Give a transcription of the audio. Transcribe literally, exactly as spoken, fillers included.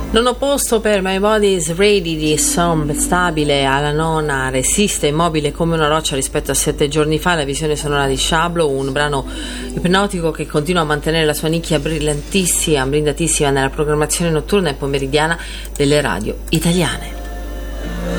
Nono posto per My Body's Ready di Som, stabile alla nona, resiste immobile come una roccia rispetto a sette giorni fa. La visione sonora di Shablo, un brano ipnotico che continua a mantenere la sua nicchia brillantissima, brindatissima nella programmazione notturna e pomeridiana delle radio italiane.